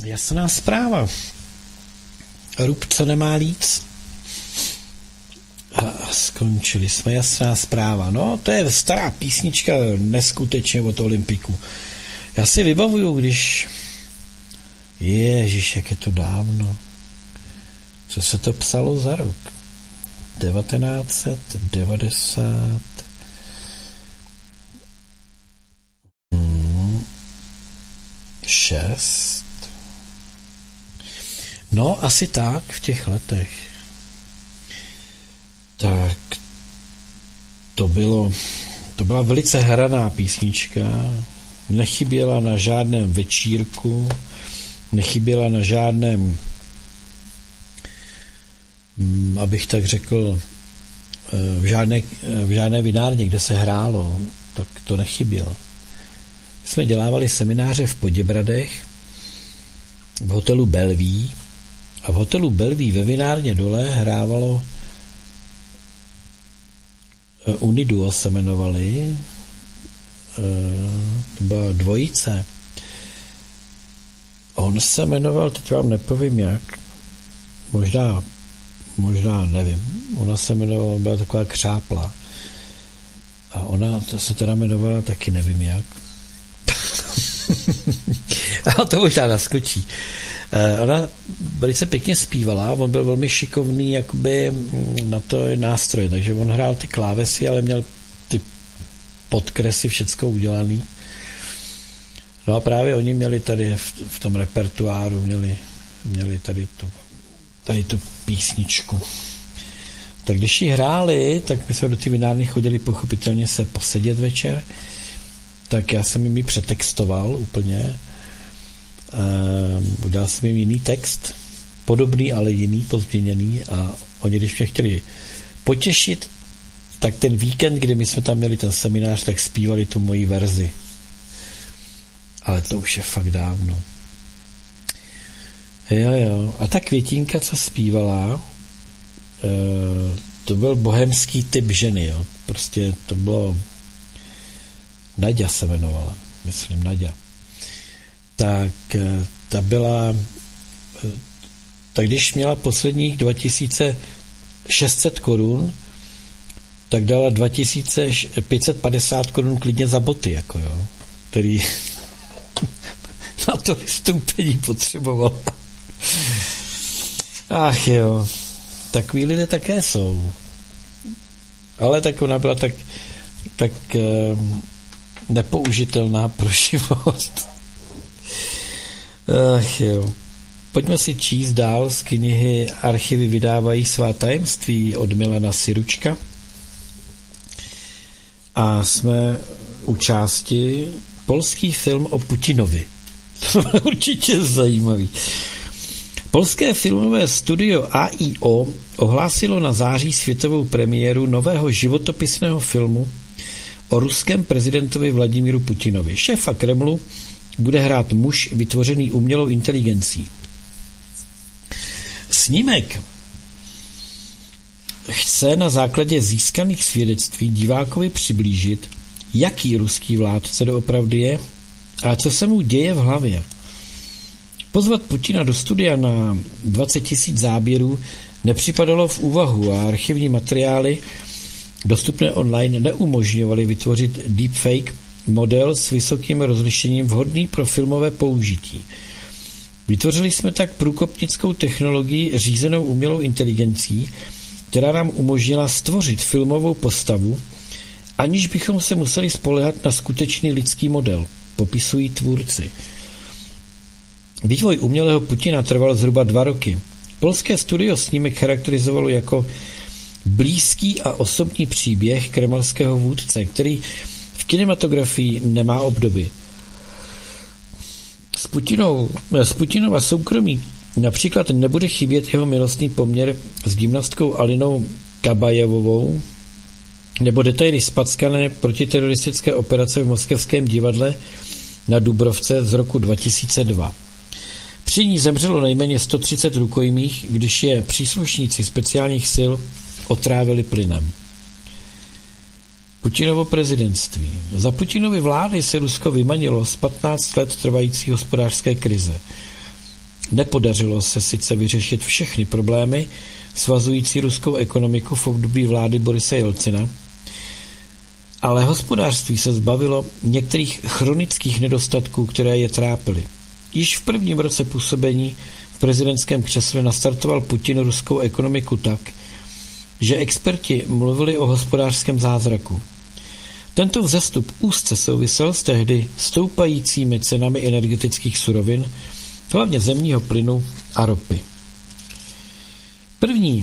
Jasná zpráva. Rub, co nemá líc. A skončili jsme, jasná zpráva. No, to je stará písnička, neskutečně od Olympiku. Já si vybavuju, když... Ježiš, jak je to dávno. Co se to psalo za rok? 1990... šest. No, asi tak, v těch letech. Tak, to byla velice hraná písnička, nechyběla na žádném večírku, nechyběla na žádném, abych tak řekl, v žádné vinárně, kde se hrálo, tak to nechybělo. Jsme dělávali semináře v Poděbradech, v hotelu Belví, a v hotelu Belví ve vinárně dole hrávalo Uniduo se jmenovali, to byla dvojice. On se jmenoval, teď vám nepovím jak, možná nevím, ona se jmenovala, byla taková křápla. A ona se teda jmenovala taky nevím jak. A to možná naskočí. Ona velice pěkně zpívala, on byl velmi šikovný jakoby na to nástroje, takže on hrál ty klávesy, ale měl ty podkresy všecko udělaný. No a právě oni měli tady v tom repertoáru, měli tady tu písničku. Tak když ji hráli, tak my jsme do té vinárny chodili pochopitelně se posedět večer, tak já jsem jim ji přetextoval úplně. Udělal jsem jim jiný text, podobný, ale jiný, pozměněný, a oni, když mě chtěli potěšit, tak ten víkend, kdy my jsme tam měli ten seminář, tak zpívali tu moji verzi. Ale to už je fakt dávno. Jo. A ta Květinka, co zpívala, to byl bohemský typ ženy, jo. Prostě to bylo... Naďa se jmenovala, myslím Naďa. Tak ta byla... Tak když měla posledních 2600 korun, tak dala 2550 korun klidně za boty, jako jo, který na to vystoupení potřeboval. Ach jo, takový lidé také jsou. Ale tak ona byla tak nepoužitelná pro život. Ach jo. Pojďme si číst dál z knihy Archivy vydávají svá tajemství od Milana Siručka. A jsme u části polský film o Putinovi. To je určitě zajímavý. Polské filmové studio AIO ohlásilo na září světovou premiéru nového životopisného filmu o ruském prezidentovi Vladimíru Putinovi. Šéfa Kremlu bude hrát muž vytvořený umělou inteligencí. Snímek chce na základě získaných svědectví divákovi přiblížit, jaký ruský vládce doopravdy je a co se mu děje v hlavě. Pozvat Putina do studia na 20 000 záběrů nepřipadalo v úvahu a archivní materiály dostupné online neumožňovaly vytvořit deepfake model s vysokým rozlišením vhodný pro filmové použití. Vytvořili jsme tak průkopnickou technologii řízenou umělou inteligencí, která nám umožnila stvořit filmovou postavu, aniž bychom se museli spoléhat na skutečný lidský model, popisují tvůrci. Vývoj umělého Putina trval zhruba 2 roky. Polské studio snímek charakterizovalo jako blízký a osobní příběh kremelského vůdce, který v kinematografii nemá obdoby. Z Putinova soukromí například nebude chybět jeho milostný poměr s gymnastkou Alinou Kabajevovou nebo detaily spackané protiteroristické operace v Moskevském divadle na Dubrovce z roku 2002. Při ní zemřelo nejméně 130 rukojmích, když je příslušníci speciálních sil otrávili plynem. Putinovo prezidentství. Za Putinovy vlády se Rusko vymanilo z 15 let trvající hospodářské krize. Nepodařilo se sice vyřešit všechny problémy svazující ruskou ekonomiku v období vlády Borise Jelcina, ale hospodářství se zbavilo některých chronických nedostatků, které je trápily. Již v prvním roce působení v prezidentském křesle nastartoval Putin ruskou ekonomiku tak, že experti mluvili o hospodářském zázraku. Tento vzestup úzce souvisel s tehdy stoupajícími cenami energetických surovin, hlavně zemního plynu a ropy. První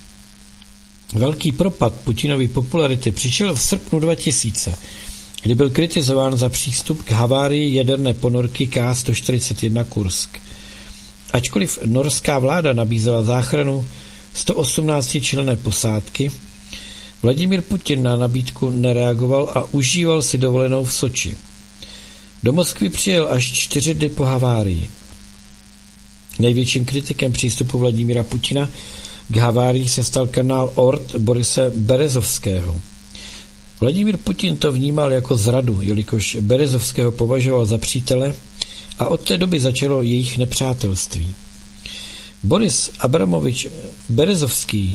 velký propad Putinovy popularity přišel v srpnu 2000, kdy byl kritizován za přístup k havárii jaderné ponorky K-141 Kursk. Ačkoliv norská vláda nabízela záchranu 118členné posádky, Vladimír Putin na nabídku nereagoval a užíval si dovolenou v Soči. Do Moskvy přijel až 4 dny po havárii. Největším kritikem přístupu Vladimíra Putina k havárii se stal kanál Ort Borise Berezovského. Vladimír Putin to vnímal jako zradu, jelikož Berezovského považoval za přítele a od té doby začalo jejich nepřátelství. Boris Abramovič Berezovský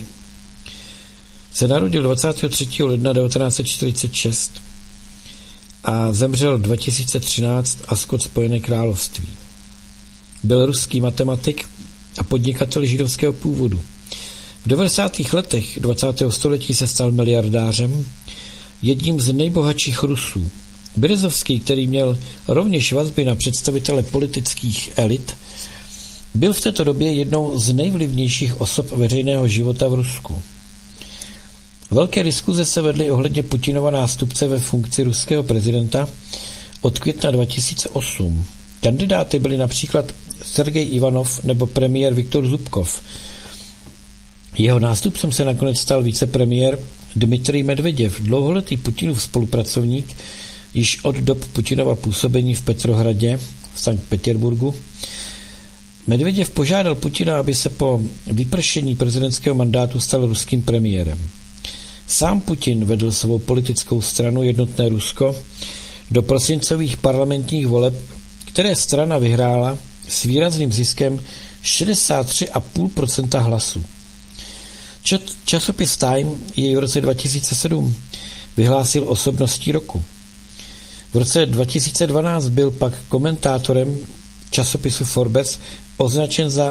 se narodil 23. ledna 1946 a zemřel 2013 a Ascot, Spojené království. Byl ruský matematik a podnikatel židovského původu. V 90. letech 20. století se stal miliardářem, jedním z nejbohatších Rusů. Berezovský, který měl rovněž vazby na představitele politických elit, byl v této době jednou z nejvlivnějších osob veřejného života v Rusku. Velké diskuze se vedly ohledně Putinova nástupce ve funkci ruského prezidenta od května 2008. Kandidáty byli například Sergej Ivanov nebo premiér Viktor Zubkov. Jeho nástupcem se nakonec stal vicepremiér Dmitrij Medveděv, dlouholetý Putinův spolupracovník, již od dob Putinova působení v Petrohradě v Sankt Petěrburgu. Medveděv požádal Putina, aby se po vypršení prezidentského mandátu stal ruským premiérem. Sám Putin vedl svou politickou stranu Jednotné Rusko do prosincových parlamentních voleb, které strana vyhrála s výrazným ziskem 63,5% hlasů. Časopis Time jej v roce 2007 vyhlásil osobností roku. V roce 2012 byl pak komentátorem časopisu Forbes označen za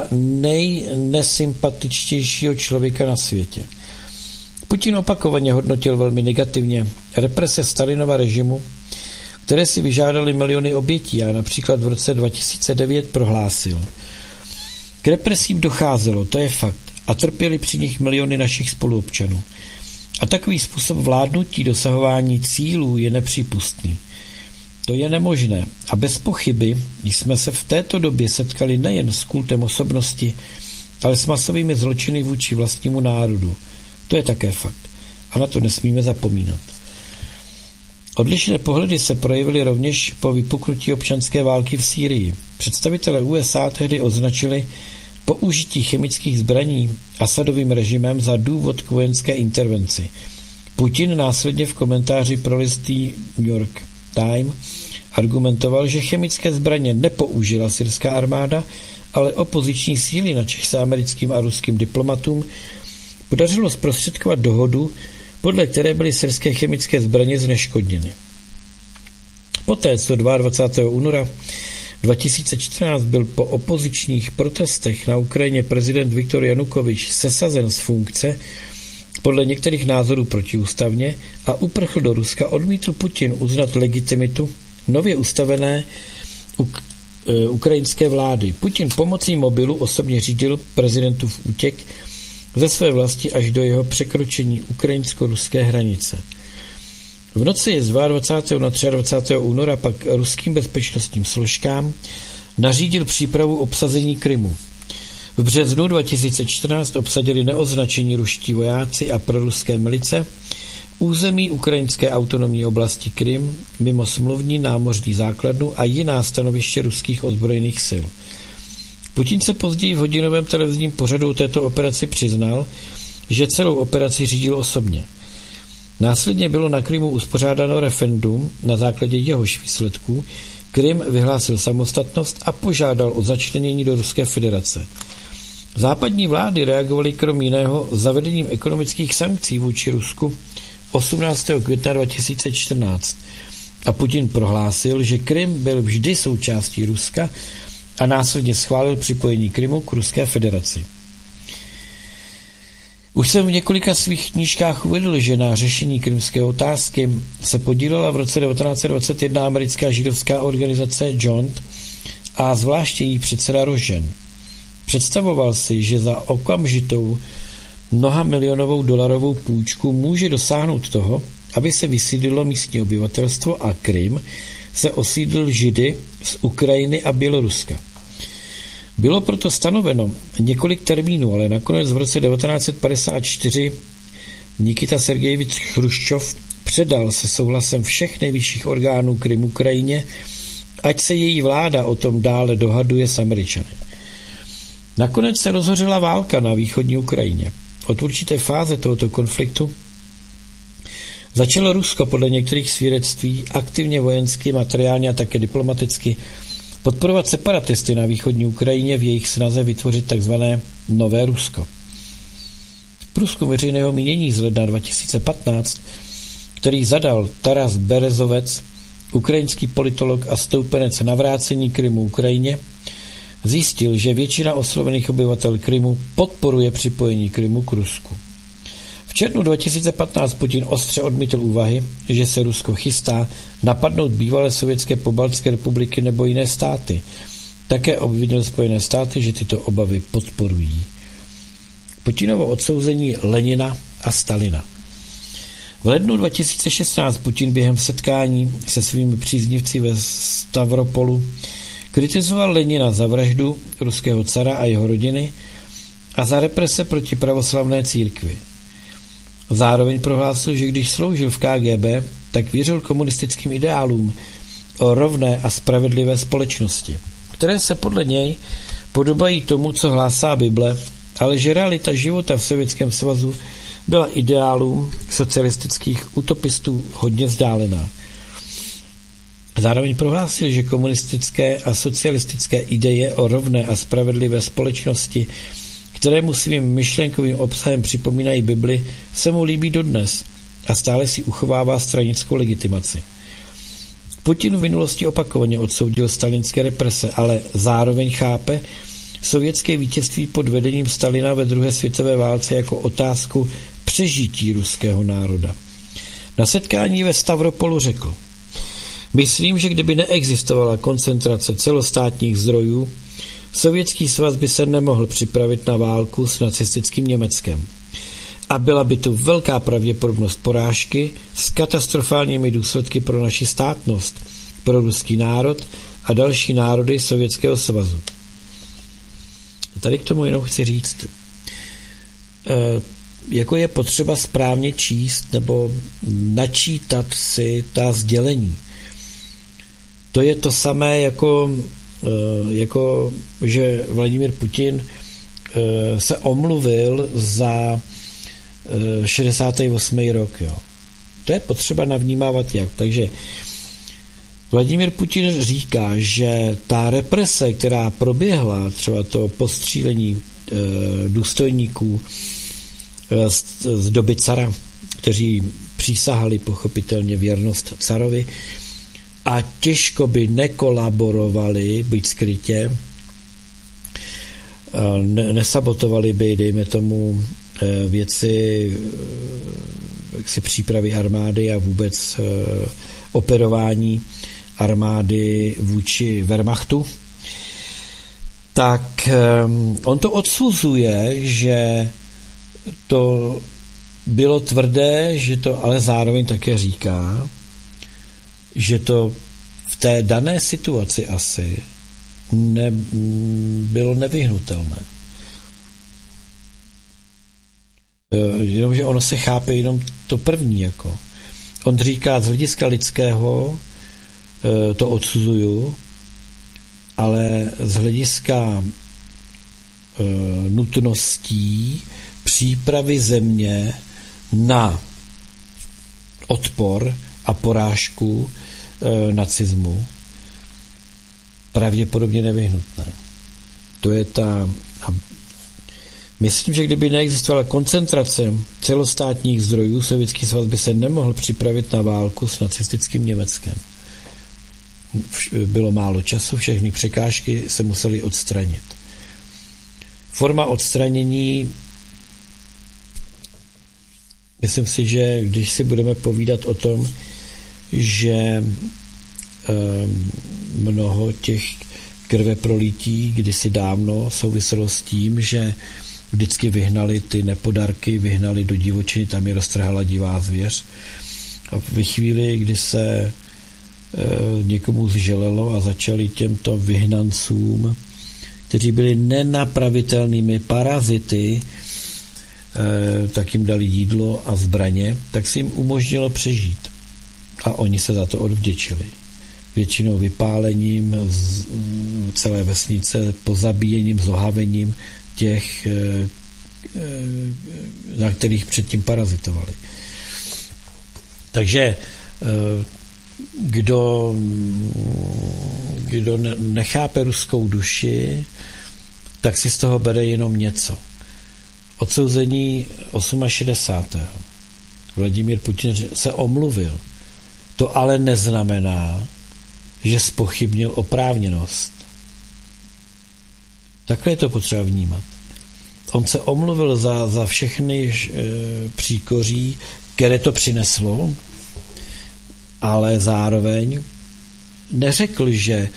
nejnesympatičtějšího člověka na světě. Putin opakovaně hodnotil velmi negativně represe Stalinova režimu, které si vyžádaly miliony obětí, a například v roce 2009 prohlásil: k represím docházelo, to je fakt, a trpěli při nich miliony našich spoluobčanů. A takový způsob vládnutí, dosahování cílů je nepřípustný. To je nemožné a bez pochyby jsme se v této době setkali nejen s kultem osobnosti, ale s masovými zločiny vůči vlastnímu národu. To je také fakt. A na to nesmíme zapomínat. Odlišné pohledy se projevily rovněž po vypuknutí občanské války v Sýrii. Představitelé USA tehdy označili použití chemických zbraní Asadovým režimem za důvod k vojenské intervenci. Putin následně v komentáři pro list New York Times argumentoval, že chemické zbraně nepoužila syrská armáda, ale opoziční síly, načež se americkým a ruským diplomatům podařilo zprostředkovat dohodu, podle které byly syrské chemické zbraně zneškodněny. Poté, co 22. února 2014 byl po opozičních protestech na Ukrajině prezident Viktor Janukovyč sesazen z funkce, podle některých názorů protiústavně, a uprchl do Ruska, odmítl Putin uznat legitimitu nově ustavené ukrajinské vlády. Putin pomocí mobilu osobně řídil prezidentův útěk ze své vlasti až do jeho překročení ukrajinsko-ruské hranice. V noci z 22. na 23. února pak ruským bezpečnostním složkám nařídil přípravu obsazení Krymu. V březnu 2014 obsadili neoznačení ruští vojáci a proruské milice území ukrajinské autonomní oblasti Krym mimo smluvní námořní základnu a jiná stanoviště ruských ozbrojených sil. Putin se později v hodinovém televizním pořadu této operaci přiznal, že celou operaci řídil osobně. Následně bylo na Krymu uspořádáno referendum, na základě jehož výsledků Krym vyhlásil samostatnost a požádal o začlenění do Ruské federace. Západní vlády reagovaly krom jiného zavedením ekonomických sankcí vůči Rusku 18. května 2014 a Putin prohlásil, že Krym byl vždy součástí Ruska a následně schválil připojení Krymu k Ruské federaci. Už jsem v několika svých knížkách uvedl, že na řešení krymské otázky se podílela v roce 1921 americká židovská organizace JONT a zvláště její předseda Rožen. Představoval si, že za okamžitou mnohamilionovou dolarovou půjčku může dosáhnout toho, aby se vysídlilo místní obyvatelstvo a Krym se osídlil Židy z Ukrajiny a Běloruska. Bylo proto stanoveno několik termínů, ale nakonec v roce 1954 Nikita Sergejevič Chruščov předal se souhlasem všech nejvyšších orgánů Krym Ukrajině, ať se její vláda o tom dále dohaduje s Američany. Nakonec se rozhořela válka na východní Ukrajině. Od určité fáze tohoto konfliktu začalo Rusko podle některých svědectví aktivně vojensky, materiálně a také diplomaticky podporovat separatisty na východní Ukrajině v jejich snaze vytvořit takzvané Nové Rusko. Průzkum veřejného mínění z ledna 2015, který zadal Taras Berezovec, ukrajinský politolog a stoupenec navrácení Krymu Ukrajině, zjistil, že většina oslovených obyvatel Krymu podporuje připojení Krymu k Rusku. V červnu 2015 Putin ostře odmítl úvahy, že se Rusko chystá napadnout bývalé sovětské pobaltské republiky nebo jiné státy. Také obvinil Spojené státy, že tyto obavy podporují. Putinovo odsouzení Lenina a Stalina. V lednu 2016 Putin během setkání se svými příznivci ve Stavropolu kritizoval Lenina za vraždu ruského cara a jeho rodiny a za represe proti pravoslavné církvi. Zároveň prohlásil, že když sloužil v KGB, tak věřil komunistickým ideálům o rovné a spravedlivé společnosti, které se podle něj podobají tomu, co hlásá Bible, ale že realita života v Sovětském svazu byla ideálům socialistických utopistů hodně vzdálená. Zároveň prohlásil, že komunistické a socialistické ideje o rovné a spravedlivé společnosti, kterému svým myšlenkovým obsahem připomínají Bibli, se mu líbí dodnes a stále si uchovává stranickou legitimaci. Putin v minulosti opakovaně odsoudil stalinské represe, ale zároveň chápe sovětské vítězství pod vedením Stalina ve druhé světové válce jako otázku přežití ruského národa. Na setkání ve Stavropolu řekl: Myslím, že kdyby neexistovala koncentrace celostátních zdrojů, Sovětský svaz by se nemohl připravit na válku s nacistickým Německem. A byla by tu velká pravděpodobnost porážky s katastrofálními důsledky pro naši státnost, pro ruský národ a další národy Sovětského svazu. Tady k tomu jenom chci říct, jako je potřeba správně číst nebo načítat si ta sdělení. To je to samé, jako že Vladimír Putin se omluvil za 68. rok. Jo. To je potřeba navnímávat jak. Takže Vladimír Putin říká, že ta represe, která proběhla, třeba to postřílení důstojníků z doby cara, kteří přísahali pochopitelně věrnost carovi a těžko by nekolaborovali, byť skrytě, nesabotovali by, dejme tomu, věci jaksi přípravy armády a vůbec operování armády vůči Wehrmachtu, tak on to odsuzuje, že to bylo tvrdé, že to ale zároveň také říká, že to v té dané situaci asi bylo nevyhnutelné. Jenomže ono se chápe jenom to první. Jako. On říká, z hlediska lidského to odsuzuju, ale z hlediska nutností přípravy země na odpor a porážku nacismu, pravděpodobně nevyhnutné. To je myslím, že kdyby neexistovala koncentrace celostátních zdrojů, Sovětský svaz by se nemohl připravit na válku s nacistickým Německem. Bylo málo času, všechny překážky se musely odstranit. Forma odstranění, myslím si, že když si budeme povídat o tom, že mnoho těch krveprolití kdysi dávno souviselo s tím, že vždycky vyhnali ty nepodarky, vyhnali do divočiny, tam je roztrhala divá zvěř. A ve chvíli, kdy se někomu zželelo a začali těmto vyhnancům, kteří byli nenapravitelnými parazity, tak jim dali jídlo a zbraně, tak si jim umožnilo přežít. A oni se za to odvděčili. Většinou vypálením celé vesnice, pozabíjením, zohavením těch, na kterých předtím parazitovali. Takže kdo nechápe ruskou duši, tak si z toho bere jenom něco. Odsouzení 68. Vladimír Putin se omluvil. To ale neznamená, že zpochybnil oprávněnost. Takhle je to potřeba vnímat. On se omluvil za všechny příkoří, které to přineslo, ale zároveň neřekl, že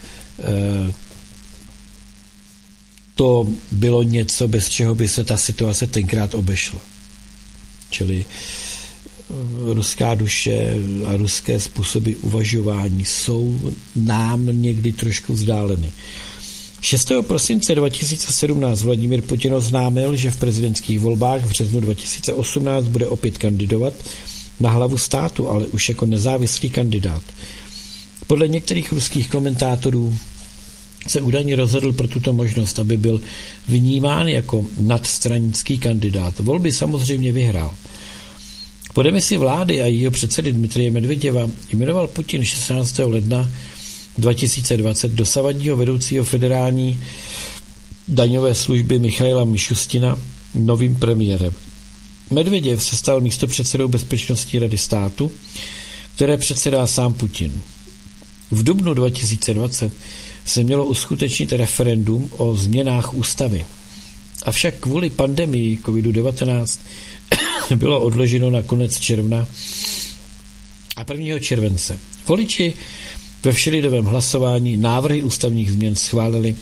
to bylo něco, bez čeho by se ta situace tenkrát obešla. Čili ruská duše a ruské způsoby uvažování jsou nám někdy trošku vzdáleny. 6. prosince 2017 Vladimír Putin oznámil, že v prezidentských volbách v březnu 2018 bude opět kandidovat na hlavu státu, ale už jako nezávislý kandidát. Podle některých ruských komentátorů se údajně rozhodl pro tuto možnost, aby byl vnímán jako nadstranický kandidát. Volby samozřejmě vyhrál. Po demisi vlády a jejího předsedy Dmitrije Medveděva jmenoval Putin 16. ledna 2020 dosavadního vedoucího federální daňové služby Michaila Mišustina novým premiérem. Medveděv se stal místopředsedou Bezpečnostní rady státu, které předsedá sám Putin. V dubnu 2020 se mělo uskutečnit referendum o změnách ústavy. Avšak kvůli pandemii COVID-19 bylo odloženo na konec června a 1. července. Voliči ve všelidovém hlasování návrhy ústavních změn schválili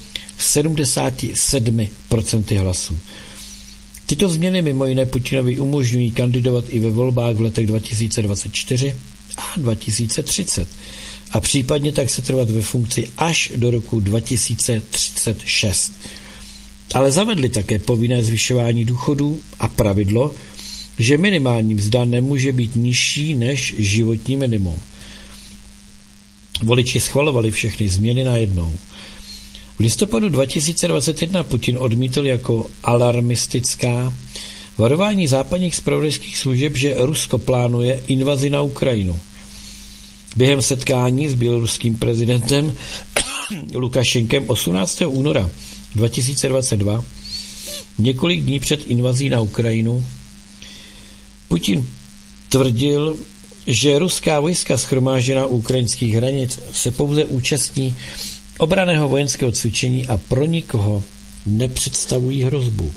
77% hlasů. Tyto změny mimo jiné Putinovi umožňují kandidovat i ve volbách v letech 2024 a 2030 a případně tak se trvat ve funkci až do roku 2036. Ale zavedli také povinné zvyšování důchodů a pravidlo, že minimální mzda nemůže být nižší než životní minimum. Voliči schvalovali všechny změny najednou. V listopadu 2021 Putin odmítl jako alarmistická varování západních zpravodajských služeb, že Rusko plánuje invazi na Ukrajinu. Během setkání s běloruským prezidentem Lukašenkem 18. února 2022, několik dní před invazí na Ukrajinu, Putin tvrdil, že ruská vojska shromážděná u ukrajinských hranic se pouze účastní obranného vojenského cvičení a pro nikoho nepředstavují hrozbu.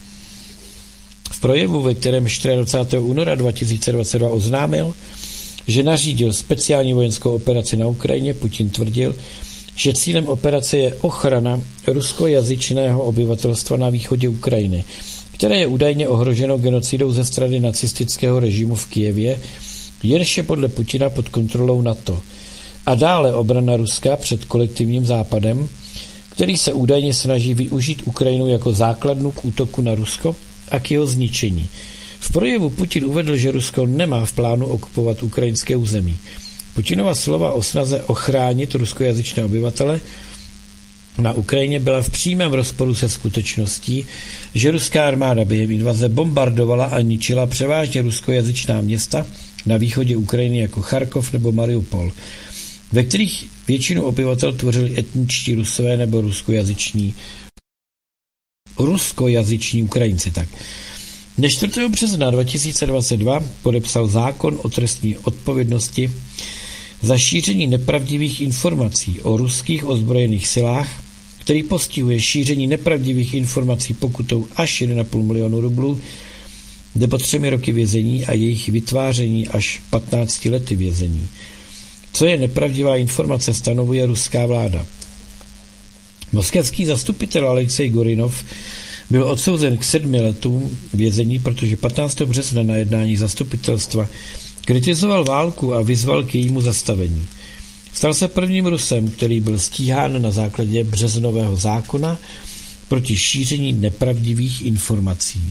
V projevu, ve kterém 24. února 2022 oznámil, že nařídil speciální vojenskou operaci na Ukrajině, Putin tvrdil, že cílem operace je ochrana ruskojazyčného obyvatelstva na východě Ukrajiny, které je údajně ohroženo genocidou ze strany nacistického režimu v Kyjevě, jenž je podle Putina pod kontrolou NATO. A dále obrana Ruska před kolektivním západem, který se údajně snaží využít Ukrajinu jako základnu k útoku na Rusko a k jeho zničení. V projevu Putin uvedl, že Rusko nemá v plánu okupovat ukrajinské území. Putinova slova o snaze ochránit ruskojazyčné obyvatele na Ukrajině byla v přímém rozporu se skutečností, že ruská armáda během invaze bombardovala a ničila převážně ruskojazyčná města na východě Ukrajiny jako Charkov nebo Mariupol. ve kterých většinu obyvatel tvořili etničtí Rusové nebo ruskojazyční Ukrajinci. Tak. Dne 4. března 2022 podepsal zákon o trestní odpovědnosti za šíření nepravdivých informací o ruských ozbrojených silách, který postihuje šíření nepravdivých informací pokutou až 1,5 milionu rublů nebo 3 roky vězení a jejich vytváření až 15 lety vězení. Co je nepravdivá informace, stanovuje ruská vláda. Moskevský zastupitel Alexej Gorinov byl odsouzen k 7 letům vězení, protože 15. března na jednání zastupitelstva kritizoval válku a vyzval k jejímu zastavení. Stal se prvním Rusem, který byl stíhán na základě březnového zákona proti šíření nepravdivých informací.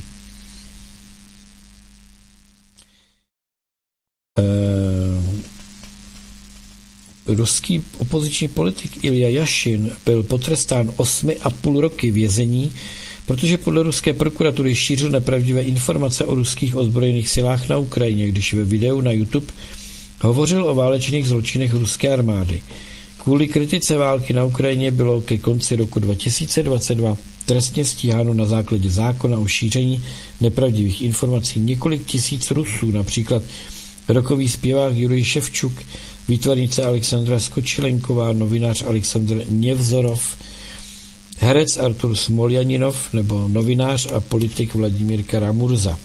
Ruský opoziční politik Ilja Jašin byl potrestán 8,5 roky vězení, protože podle ruské prokuratury šířil nepravdivé informace o ruských ozbrojených silách na Ukrajině, když ve videu na YouTube hovořil o válečných zločinech ruské armády. Kvůli kritice války na Ukrajině bylo ke konci roku 2022 trestně stíháno na základě zákona o šíření nepravdivých informací několik tisíc Rusů, například rockový zpěvák Jurij Ševčuk, výtvarnice Alexandra Skočilenková, novinář Alexandr Nevzorov, herec Artur Smoljaninov nebo novinář a politik Vladimír Kara-Murza.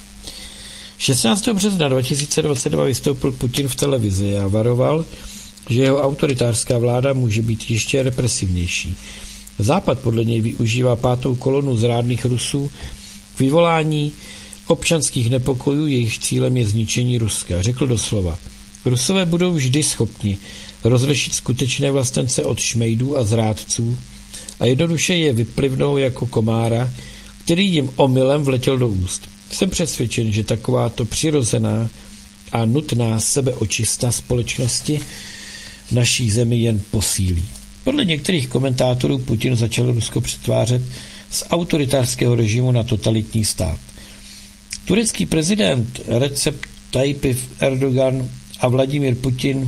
16. března 2022 vystoupil Putin v televizi a varoval, že jeho autoritářská vláda může být ještě represivnější. Západ podle něj využívá 5. kolonu zrádných Rusů k vyvolání občanských nepokojů, jejich cílem je zničení Ruska. Řekl doslova: Rusové budou vždy schopni rozlišit skutečné vlastence od šmejdů a zrádců a jednoduše je vyplivnou jako komára, který jim omylem vletěl do úst. Jsem přesvědčen, že takováto přirozená a nutná sebeočista společnosti v naší zemi jen posílí. Podle některých komentátorů Putin začal Rusko přetvářet z autoritářského režimu na totalitní stát. Turecký prezident Recep Tayyip Erdogan a Vladimír Putin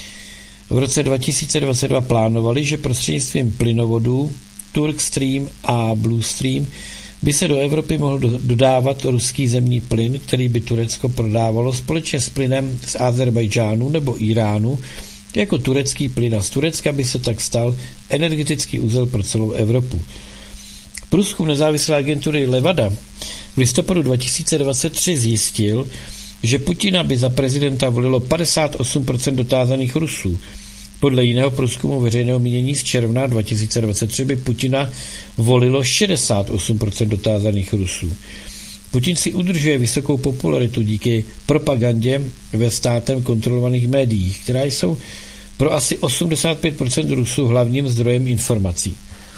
v roce 2022 plánovali, že prostřednictvím plynovodů Turk Stream a Blue Stream by se do Evropy mohl dodávat ruský zemní plyn, který by Turecko prodávalo společně s plynem z Azerbajdžánu nebo Iránu jako turecký plyn, a z Turecka by se tak stal energetický uzel pro celou Evropu. Průzkum nezávislé agentury Levada v listopadu 2023 zjistil, že Putina by za prezidenta volilo 58% dotázaných Rusů. Podle jiného průzkumu veřejného mínění z června 2023 by Putina volilo 68% dotázaných Rusů. Putin si udržuje vysokou popularitu díky propagandě ve státem kontrolovaných médiích, která jsou pro asi 85% Rusů hlavním zdrojem informací.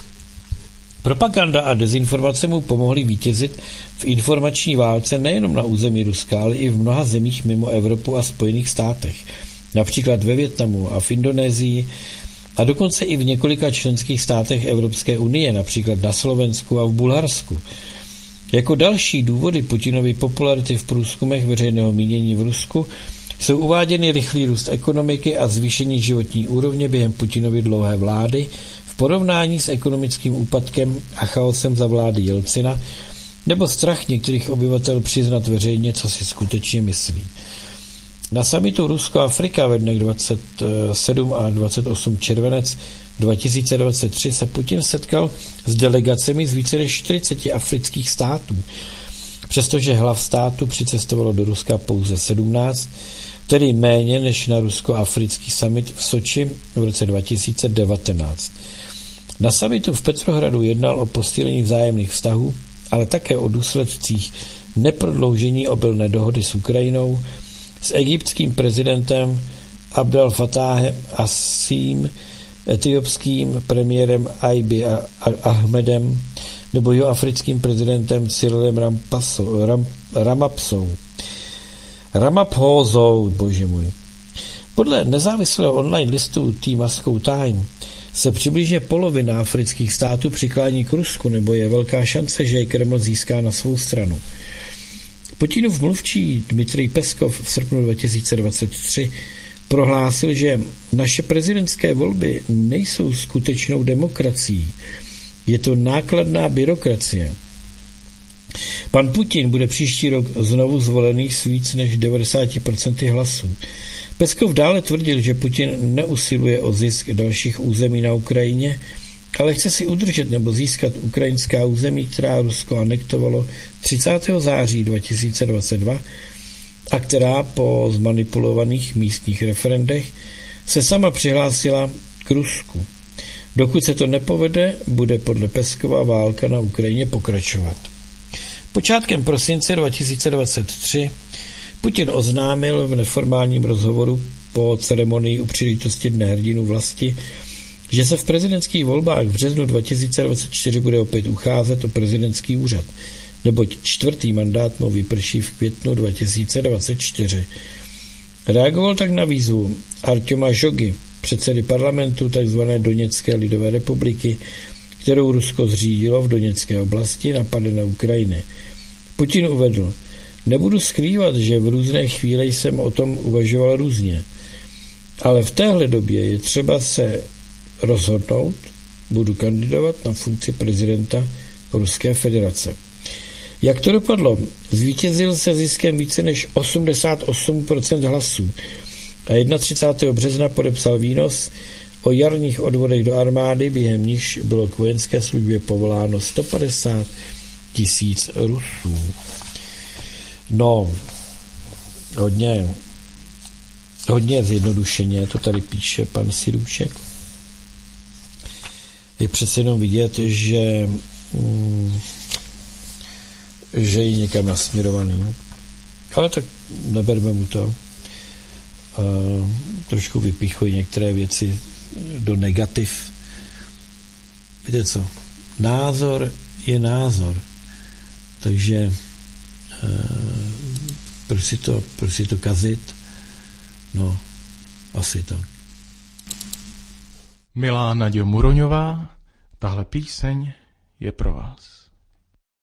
Propaganda a dezinformace mu pomohly vítězit v informační válce nejenom na území Ruska, ale i v mnoha zemích mimo Evropu a Spojených státech, například ve Vietnamu a v Indonésii a dokonce i v několika členských státech Evropské unie, například na Slovensku a v Bulharsku. Jako další důvody Putinovy popularity v průzkumech veřejného mínění v Rusku jsou uváděny rychlý růst ekonomiky a zvýšení životní úrovně během Putinovy dlouhé vlády v porovnání s ekonomickým úpadkem a chaosem za vlády Jelcina, nebo strach některých obyvatel přiznat veřejně, co si skutečně myslí. Na summitu Rusko-Afrika ve dnech 27 a 28 červenec 2023 se Putin setkal s delegacemi z více než 40 afrických států. Přestože hlav státu přicestovalo do Ruska pouze 17, tedy méně než na rusko-africký summit v Soči v roce 2019. Na summitu v Petrohradu jednal o posílení vzájemných vztahů, ale také o důsledcích neprodloužení obilné dohody s Ukrajinou, s egyptským prezidentem Abdel Fattáhem Assím, etiopským premiérem Abiy Ahmedem nebo jihoafrickým prezidentem Cyrilem Ramaphosou, bože můj. Podle nezávislého online listu T-Moscow Time se přibližně polovina afrických států přiklání k Rusku, nebo je velká šance, že je Kreml získá na svou stranu. Putinův mluvčí Dmitrij Peskov v srpnu 2023 prohlásil, že naše prezidentské volby nejsou skutečnou demokracií. Je to nákladná byrokracie. Pan Putin bude příští rok znovu zvolený s víc než 90% hlasů. Peskov dále tvrdil, že Putin neusiluje o zisk dalších území na Ukrajině, ale chce si udržet nebo získat ukrajinská území, která Rusko anektovalo 30. září 2022 a která po zmanipulovaných místních referendech se sama přihlásila k Rusku. Dokud se to nepovede, bude podle Peskova válka na Ukrajině pokračovat. Počátkem prosince 2023 Putin oznámil v neformálním rozhovoru po ceremonii u příležitosti Dne hrdinů vlasti, že se v prezidentských volbách v březnu 2024 bude opět ucházet o prezidentský úřad, neboť čtvrtý mandát mu vyprší v květnu 2024. Reagoval tak na výzvu Artjoma Žogy, předsedy parlamentu tzv. Doněcké lidové republiky, kterou Rusko zřídilo v Doněcké oblasti napadené Ukrajiny. Putin uvedl: nebudu skrývat, že v různé chvíli jsem o tom uvažoval různě, ale v téhle době je třeba se rozhodnout, budu kandidovat na funkci prezidenta Ruské federace. Jak to dopadlo? Zvítězil se ziskem více než 88% hlasů a 31. března podepsal výnos o jarních odvodech do armády, během nichž bylo k vojenské službě povoláno 150 000 Rusů. No, hodně zjednodušeně to tady píše pan Sirůček. Je přece jenom vidět, že je někam nasměrovaný. Ale tak neberme mu to. Trošku vypichuji některé věci do negativ. Víte co? Názor je názor. Takže proč si to kazit? No, asi tak. Milá Naďo Muroňová, tahle píseň je pro vás.